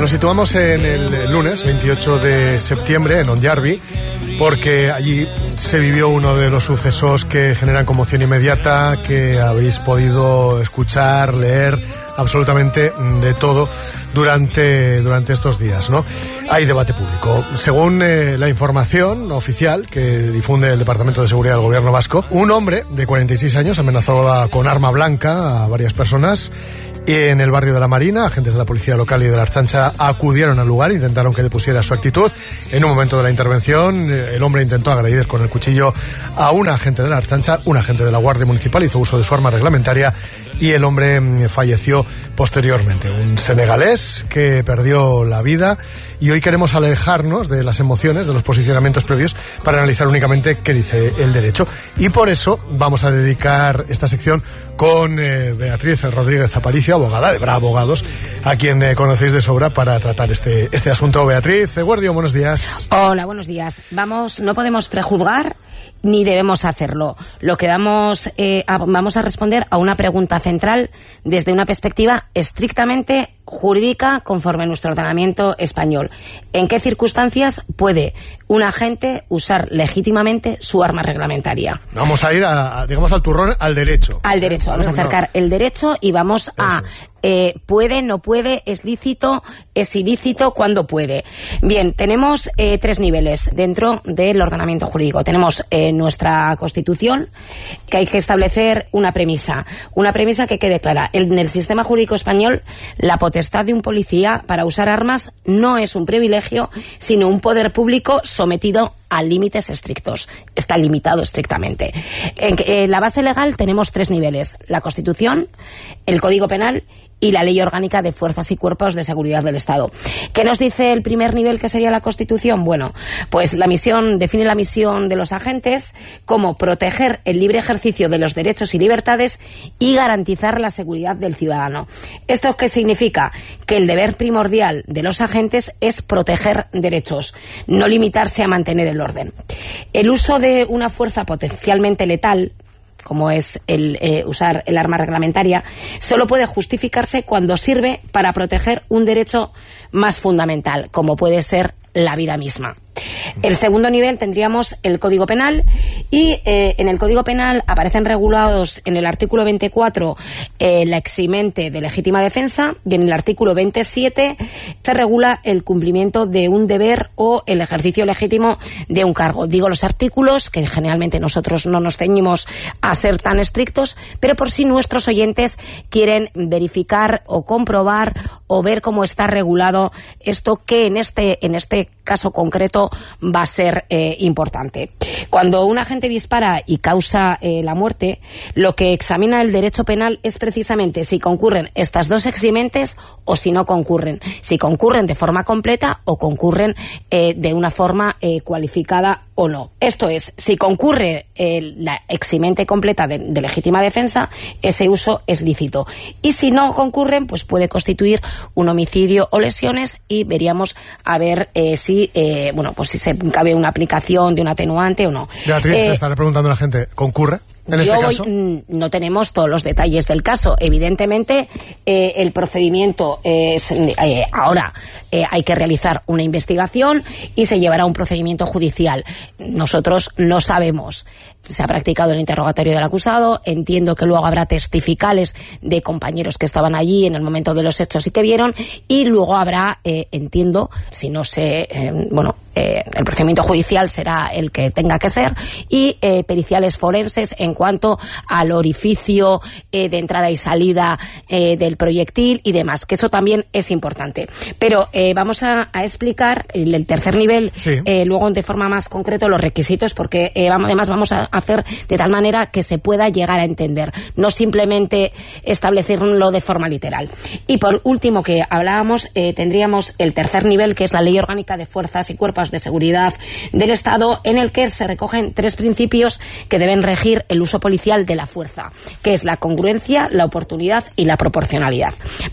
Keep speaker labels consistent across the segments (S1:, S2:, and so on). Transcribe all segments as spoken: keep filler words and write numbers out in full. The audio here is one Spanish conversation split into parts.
S1: Nos situamos en el lunes veintiocho de septiembre en Onyarbi, porque allí se vivió uno de los sucesos que generan conmoción inmediata, que habéis podido escuchar, leer, absolutamente de todo durante, durante estos días, ¿no? Hay debate público. Según eh, la información oficial que difunde el Departamento de Seguridad del Gobierno vasco, un hombre de cuarenta y seis años amenazó con arma blanca a varias personas en el barrio de la Marina. Agentes de la policía local y de la Ertzaintza acudieron al lugar, intentaron que depusiera su actitud. En un momento de la intervención, el hombre intentó agredir con el cuchillo a un agente de la Ertzaintza, un agente de la Guardia Municipal hizo uso de su arma reglamentaria y el hombre falleció posteriormente. Un senegalés que perdió la vida, y hoy queremos alejarnos de las emociones, de los posicionamientos previos, para analizar únicamente qué dice el derecho. Y por eso vamos a dedicar esta sección con eh, Beatriz Rodríguez Aparicio, abogada de Bra Abogados, a quien eh, conocéis de sobra para tratar este, este asunto. Beatriz Eguerdio, buenos días.
S2: Hola, buenos días. Vamos, no podemos prejuzgar ni debemos hacerlo. Lo que vamos, eh, a, vamos a responder a una pregunta central desde una perspectiva estrictamente jurídica conforme a nuestro ordenamiento español. ¿En qué circunstancias puede un agente usar legítimamente su arma reglamentaria?
S1: Vamos a ir, a, a, digamos, al turrón, al derecho.
S2: Al derecho. Vamos a acercar el derecho y vamos a... Eh, puede, no puede, es lícito, es ilícito, ¿cuándo puede? Bien, tenemos eh, tres niveles dentro del ordenamiento jurídico. Tenemos eh, nuestra Constitución, que hay que establecer una premisa. Una premisa que quede clara. En el sistema jurídico español, la potestad de un policía para usar armas no es un privilegio, sino un poder público sometido a límites estrictos. Está limitado estrictamente. En, en la base legal tenemos tres niveles: la Constitución, el Código Penal y la Ley Orgánica de Fuerzas y Cuerpos de Seguridad del Estado. ¿Qué nos dice el primer nivel, que sería la Constitución? Bueno, pues la misión, define la misión de los agentes como proteger el libre ejercicio de los derechos y libertades y garantizar la seguridad del ciudadano. ¿Esto qué significa? Que el deber primordial de los agentes es proteger derechos, no limitarse a mantener el orden. El uso de una fuerza potencialmente letal, como es el eh, usar el arma reglamentaria, solo puede justificarse cuando sirve para proteger un derecho más fundamental, como puede ser la vida misma. El segundo nivel tendríamos el Código Penal, y eh, en el Código Penal aparecen regulados en el artículo veinticuatro eh, la eximente de legítima defensa, y en el artículo veintisiete se regula el cumplimiento de un deber o el ejercicio legítimo de un cargo. Digo los artículos, que generalmente nosotros no nos ceñimos a ser tan estrictos, pero por si nuestros oyentes quieren verificar o comprobar o ver cómo está regulado esto, que en este, en este caso concreto va a ser eh, importante. Cuando un agente dispara y causa eh, la muerte, lo que examina el derecho penal es precisamente si concurren estas dos eximentes o si no concurren, si concurren de forma completa o concurren eh, de una forma eh, cualificada o no. Esto es, si concurre eh, la eximente completa de, de legítima defensa, ese uso es lícito, y si no concurren, pues puede constituir un homicidio o lesiones, y veríamos a ver eh, si eh, bueno, pues si se cabe una aplicación de un atenuante o no.
S1: Beatriz,
S2: eh,
S1: estaré preguntando a la gente, ¿concurre en este
S2: Yo
S1: caso?
S2: Voy, no tenemos todos los detalles del caso. Evidentemente, eh, el procedimiento es, eh, ahora eh, hay que realizar una investigación y se llevará un procedimiento judicial. Nosotros no sabemos. Se ha practicado el interrogatorio del acusado. Entiendo que luego habrá testificales de compañeros que estaban allí en el momento de los hechos y que vieron, y luego habrá, eh, entiendo, si no sé, eh, bueno, eh, el procedimiento judicial será el que tenga que ser, y eh, periciales forenses en cuanto al orificio eh, de entrada y salida eh, del proyectil y demás, que eso también es importante. Pero eh, vamos a, a explicar el, el tercer nivel, sí. eh, luego de forma más concreta los requisitos, porque eh, vamos, además vamos a hacer de tal manera que se pueda llegar a entender, no simplemente establecerlo de forma literal. Y por último, que hablábamos, eh, tendríamos el tercer nivel, que es la Ley Orgánica de Fuerzas y Cuerpos de Seguridad del Estado, en el que se recogen tres principios que deben regir el uso policial de la fuerza, que es la congruencia, la oportunidad y la proporcionalidad. Bien,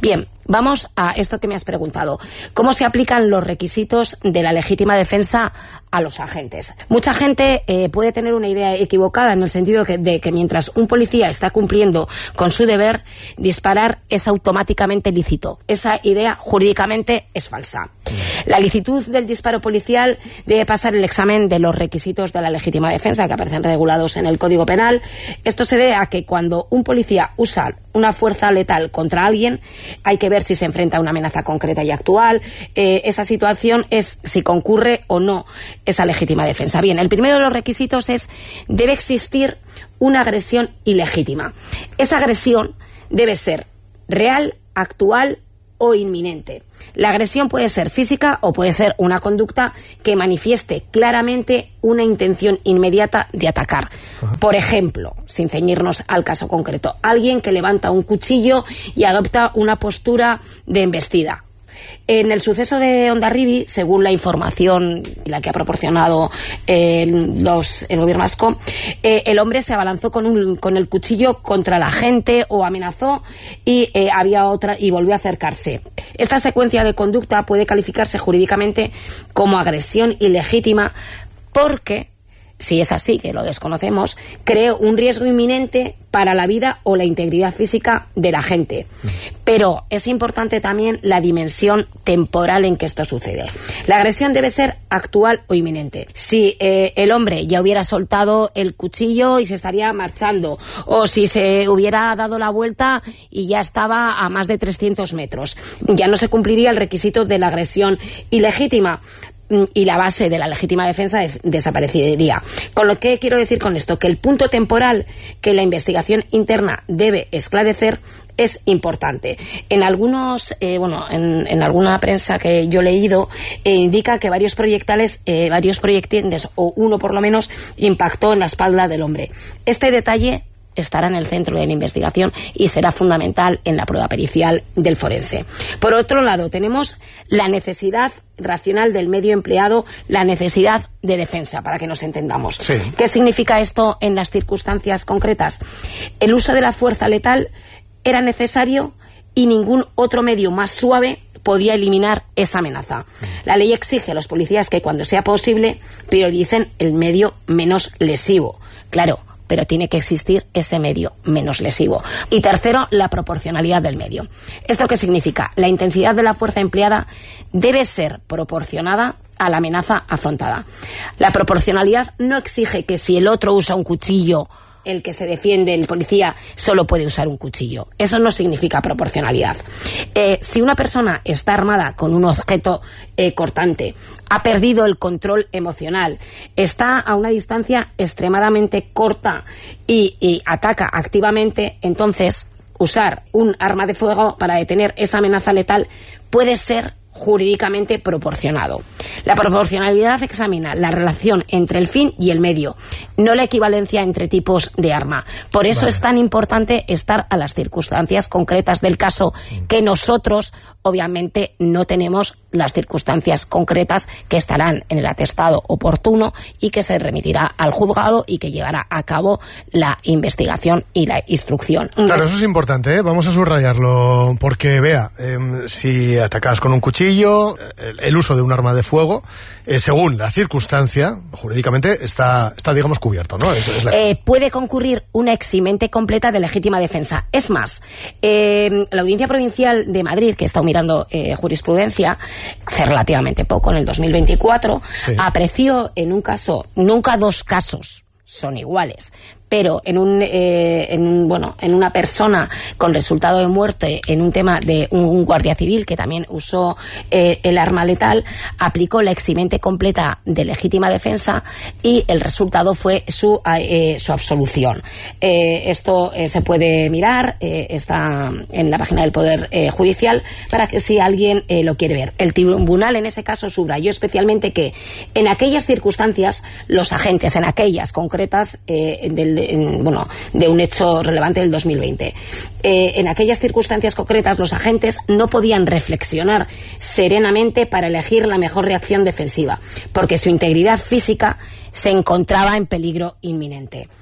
S2: Vamos a esto que me has preguntado. ¿Cómo se aplican los requisitos de la legítima defensa a los agentes? Mucha gente eh, puede tener una idea equivocada en el sentido que, de que mientras un policía está cumpliendo con su deber, disparar es automáticamente lícito. Esa idea jurídicamente es falsa. La licitud del disparo policial debe pasar el examen de los requisitos de la legítima defensa que aparecen regulados en el Código Penal. Esto se debe a que cuando un policía usa una fuerza letal contra alguien, hay que ver si se enfrenta a una amenaza concreta y actual. Eh, esa situación es si concurre o no esa legítima defensa. Bien, el primero de los requisitos es debe existir una agresión ilegítima. Esa agresión debe ser real, actual o inminente. La agresión puede ser física o puede ser una conducta que manifieste claramente una intención inmediata de atacar. Ajá. Por ejemplo, sin ceñirnos al caso concreto, alguien que levanta un cuchillo y adopta una postura de embestida. En el suceso de Hondarribia, según la información la que ha proporcionado eh, los, el gobierno vasco, eh, el hombre se abalanzó con, un, con el cuchillo contra la gente o amenazó y eh, había otra y volvió a acercarse. Esta secuencia de conducta puede calificarse jurídicamente como agresión ilegítima porque, si es así, que lo desconocemos, cree un riesgo inminente para la vida o la integridad física de la gente. Pero es importante también la dimensión temporal en que esto sucede. La agresión debe ser actual o inminente. Si eh, el hombre ya hubiera soltado el cuchillo y se estaría marchando, o si se hubiera dado la vuelta y ya estaba a más de trescientos metros, ya no se cumpliría el requisito de la agresión ilegítima y la base de la legítima defensa de- desaparecería. Con lo que quiero decir con esto, que el punto temporal que la investigación interna debe esclarecer es importante. En algunos, eh, bueno, en, en alguna prensa que yo he leído, eh, indica que varios proyectiles, eh, varios proyectiles, o uno por lo menos, impactó en la espalda del hombre. Este detalle estará en el centro de la investigación y será fundamental en la prueba pericial del forense. Por otro lado, tenemos la necesidad racional del medio empleado, la necesidad de defensa, para que nos entendamos.
S1: Sí.
S2: ¿Qué significa esto en las circunstancias concretas? El uso de la fuerza letal era necesario y ningún otro medio más suave podía eliminar esa amenaza. La ley exige a los policías que cuando sea posible prioricen el medio menos lesivo. Claro, pero tiene que existir ese medio menos lesivo. Y tercero, la proporcionalidad del medio. ¿Esto qué significa? La intensidad de la fuerza empleada debe ser proporcionada a la amenaza afrontada. La proporcionalidad no exige que si el otro usa un cuchillo, el que se defiende, el policía, solo puede usar un cuchillo. Eso no significa proporcionalidad. Eh, si una persona está armada con un objeto eh, cortante, ha perdido el control emocional, está a una distancia extremadamente corta y, y ataca activamente, entonces usar un arma de fuego para detener esa amenaza letal puede ser jurídicamente proporcionado. La proporcionalidad examina la relación entre el fin y el medio, no la equivalencia entre tipos de arma. Por eso vale. Es tan importante estar a las circunstancias concretas del caso, que nosotros obviamente no tenemos las circunstancias concretas que estarán en el atestado oportuno y que se remitirá al juzgado y que llevará a cabo la investigación y la instrucción.
S1: Claro, eso es importante, ¿eh? Vamos a subrayarlo, porque vea, eh, si atacas con un cuchillo, el, el uso de un arma de fuego, eh, según la circunstancia, jurídicamente está, está digamos, cubierto, ¿no? Es, es la...
S2: eh, puede concurrir una eximente completa de legítima defensa. Es más, eh, la Audiencia Provincial de Madrid, que está mirando eh, jurisprudencia, hace relativamente poco, en el dos mil veinticuatro, sí. apreció en un caso, nunca dos casos son iguales, pero en un, eh, en un, bueno, en una persona con resultado de muerte, en un tema de un, un guardia civil que también usó eh, el arma letal, aplicó la eximente completa de legítima defensa y el resultado fue su, eh, su absolución. Eh, esto eh, se puede mirar, eh, está en la página del Poder eh, Judicial, para que si alguien eh, lo quiere ver. El tribunal en ese caso subrayó especialmente que en aquellas circunstancias los agentes, en aquellas concretas eh, del En, bueno, de un hecho relevante del dos mil veinte. Eh, en aquellas circunstancias concretas, los agentes no podían reflexionar serenamente para elegir la mejor reacción defensiva, porque su integridad física se encontraba en peligro inminente.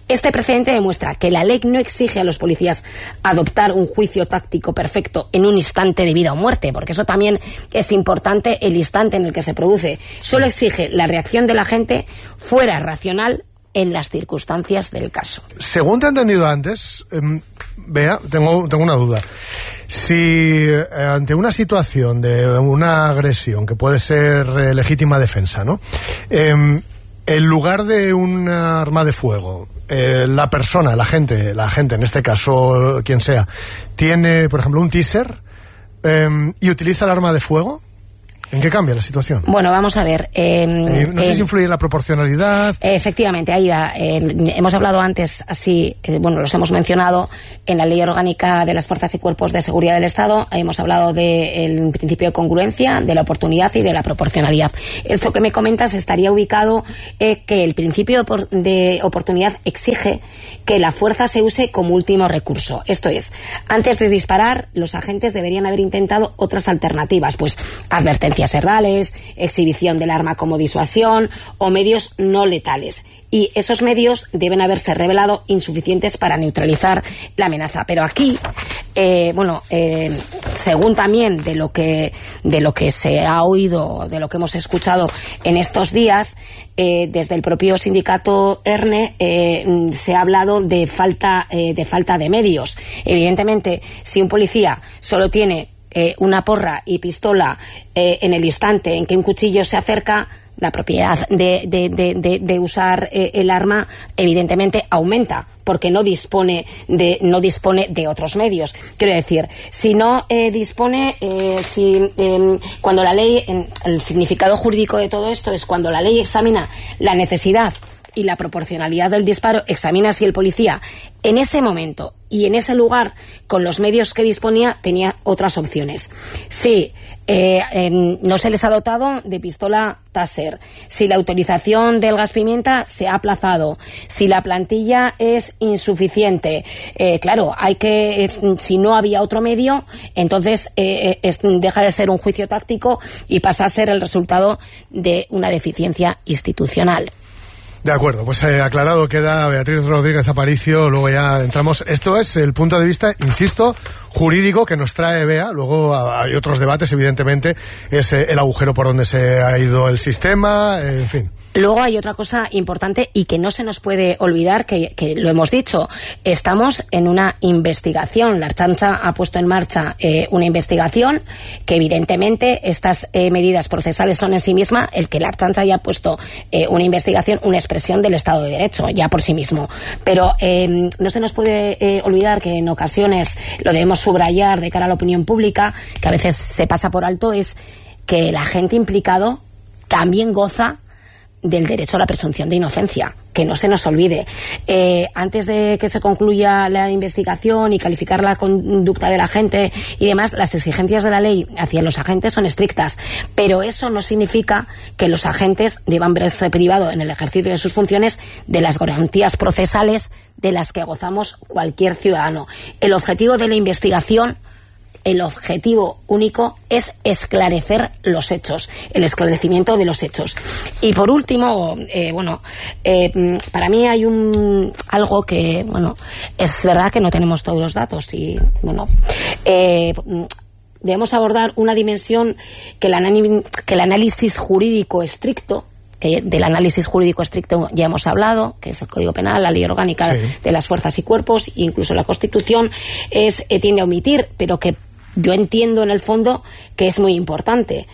S2: Este precedente demuestra que la ley no exige a los policías adoptar un juicio táctico perfecto en un instante de vida o muerte, porque eso también es importante, el instante en el que se produce. Solo exige la reacción de la gente fuera racional en las circunstancias del caso.
S1: Según te he entendido antes, eh, Bea, tengo, tengo una duda. Si eh, ante una situación de una agresión que puede ser eh, legítima defensa, ¿no? Eh, en lugar de un arma de fuego, eh, la persona, la gente, la gente, en este caso quien sea, tiene, por ejemplo, un teaser eh, y utiliza el arma de fuego, ¿en qué cambia la situación?
S2: Bueno, vamos a ver. Eh,
S1: eh, no sé
S2: eh,
S1: si influye en la proporcionalidad.
S2: Eh, efectivamente, ahí va. Eh, hemos hablado antes, así, eh, bueno, los hemos mencionado en la Ley Orgánica de las Fuerzas y Cuerpos de Seguridad del Estado. Hemos hablado del principio de congruencia, de la oportunidad y de la proporcionalidad. Esto que me comentas estaría ubicado eh, que el principio de oportunidad exige que la fuerza se use como último recurso. Esto es, antes de disparar, los agentes deberían haber intentado otras alternativas, pues advertencia verbales, exhibición del arma como disuasión o medios no letales. Y esos medios deben haberse revelado insuficientes para neutralizar la amenaza. Pero aquí, eh, bueno, eh, según también de lo que de lo que se ha oído, de lo que hemos escuchado en estos días, eh, desde el propio sindicato ERNE eh, se ha hablado de falta eh, de falta de medios. Evidentemente, si un policía solo tiene Eh, una porra y pistola eh, en el instante en que un cuchillo se acerca, la propiedad de, de, de, de, de usar eh, el arma evidentemente aumenta, porque no dispone de no dispone de otros medios. Quiero decir, si no eh, dispone, eh, si eh, cuando la ley, en, el significado jurídico de todo esto es cuando la ley examina la necesidad y la proporcionalidad del disparo, examina si el policía en ese momento y en ese lugar, con los medios que disponía, tenía otras opciones. Si eh, en, no se les ha dotado de pistola Taser, si la autorización del gas pimienta se ha aplazado, si la plantilla es insuficiente, eh, claro, hay que, es, si no había otro medio, entonces eh, es, deja de ser un juicio táctico y pasa a ser el resultado de una deficiencia institucional.
S1: De acuerdo, pues eh, aclarado queda. Beatriz Rodríguez Aparicio, luego ya entramos. Esto es el punto de vista, insisto, jurídico que nos trae Bea. Luego hay otros debates, evidentemente, es eh, el agujero por donde se ha ido el sistema, eh, en fin.
S2: Luego hay otra cosa importante y que no se nos puede olvidar, que, que lo hemos dicho, estamos en una investigación. La Ertzaintza ha puesto en marcha eh, una investigación que evidentemente estas eh, medidas procesales son en sí misma, el que la Ertzaintza haya puesto eh, una investigación, una expresión del Estado de Derecho, ya por sí mismo. Pero eh, no se nos puede eh, olvidar que en ocasiones lo debemos subrayar de cara a la opinión pública, que a veces se pasa por alto, es que el agente implicado también goza del derecho a la presunción de inocencia, que no se nos olvide. Eh, antes de que se concluya la investigación y calificar la conducta de la gente y demás, las exigencias de la ley hacia los agentes son estrictas, pero eso no significa que los agentes deban verse privados en el ejercicio de sus funciones de las garantías procesales de las que gozamos cualquier ciudadano. El objetivo de la investigación El objetivo único es esclarecer los hechos, el esclarecimiento de los hechos. Y por último, eh, bueno, eh, para mí hay un algo que, bueno, es verdad que no tenemos todos los datos y, bueno, eh, debemos abordar una dimensión que el, que el análisis jurídico estricto, que del análisis jurídico estricto ya hemos hablado, que es el Código Penal, la Ley Orgánica sí. de las Fuerzas y Cuerpos, incluso la Constitución, es eh, tiende a omitir, pero que yo entiendo en el fondo que es muy importante.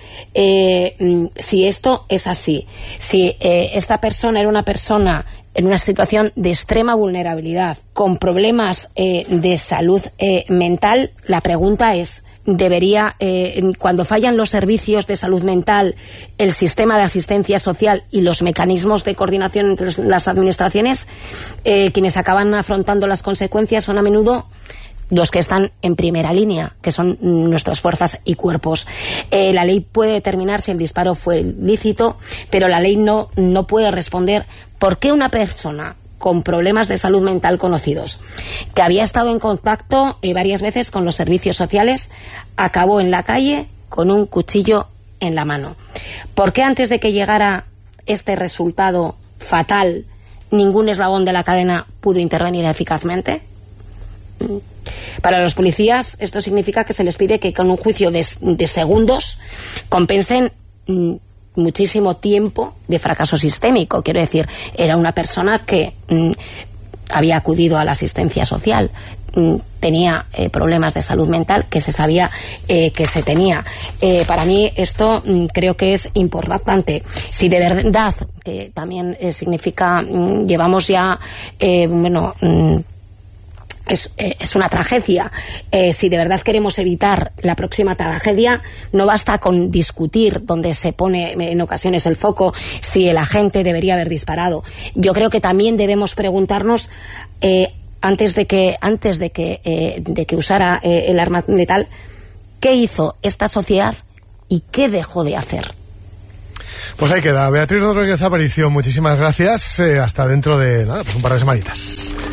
S2: Eh, si esto es así, si eh, esta persona era una persona en una situación de extrema vulnerabilidad, con problemas eh, de salud eh, mental, la pregunta es, debería, eh, cuando fallan los servicios de salud mental, el sistema de asistencia social y los mecanismos de coordinación entre las administraciones, eh, quienes acaban afrontando las consecuencias son a menudo los que están en primera línea, que son nuestras fuerzas y cuerpos. Eh, la ley puede determinar si el disparo fue lícito, pero la ley no, no puede responder por qué una persona con problemas de salud mental conocidos, que había estado en contacto eh, varias veces con los servicios sociales, acabó en la calle con un cuchillo en la mano. ¿Por qué antes de que llegara este resultado fatal ningún eslabón de la cadena pudo intervenir eficazmente. Para los policías esto significa que se les pide que con un juicio de, de segundos compensen mm, muchísimo tiempo de fracaso sistémico. Quiero decir, era una persona que mm, había acudido a la asistencia social, mm, tenía eh, problemas de salud mental que se sabía eh, que se tenía. Eh, para mí esto mm, creo que es importante. Si de verdad, que también eh, significa, mm, llevamos ya, eh, bueno... Mm, Es, es una tragedia. Eh, si de verdad queremos evitar la próxima tragedia, no basta con discutir donde se pone en ocasiones el foco, si el agente debería haber disparado. Yo creo que también debemos preguntarnos, eh, antes de que antes de que eh, de que usara eh, el arma letal, ¿qué hizo esta sociedad y qué dejó de hacer?
S1: Pues ahí queda. Beatriz Rodríguez Aparicio, muchísimas gracias. Eh, hasta dentro de nada, pues un par de semanitas.